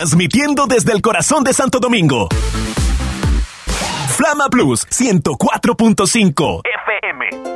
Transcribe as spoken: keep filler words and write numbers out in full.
transmitiendo desde el corazón de Santo Domingo. Flama Plus ciento cuatro punto cinco F M.